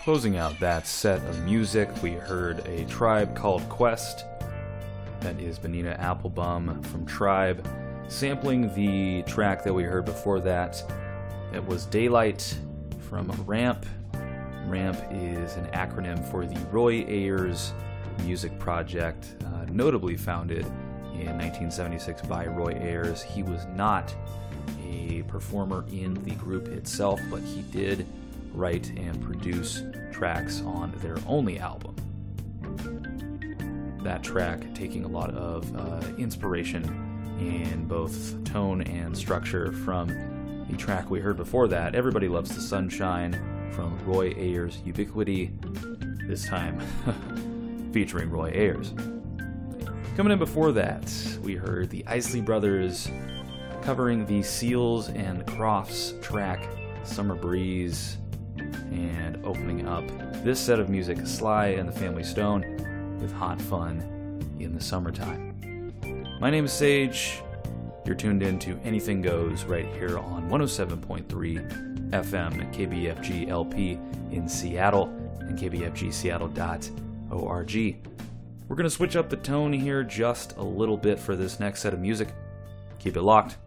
Closing out that set of music, we heard A Tribe Called Quest. That is Benina Applebum from Tribe, sampling the track that we heard before that. That was Daylight from Ramp. Ramp is an acronym for the Roy Ayers Music Project, notably founded in 1976 by Roy Ayers. He was not a performer in the group itself, but he did write and produce tracks on their only album. That track taking a lot of inspiration in both tone and structure from the track we heard before that, Everybody Loves the Sunshine, from Roy Ayers' Ubiquity, this time featuring Roy Ayers. Coming in before that, we heard the Isley Brothers covering the Seals and Crofts track, Summer Breeze, and opening up this set of music, Sly and the Family Stone with Hot Fun in the Summertime. My name is Sage. You're tuned in to Anything Goes right here on 107.3 FM KBFG LP in Seattle and kbfgseattle.org. We're going to switch up the tone here just a little bit for this next set of music. Keep it locked.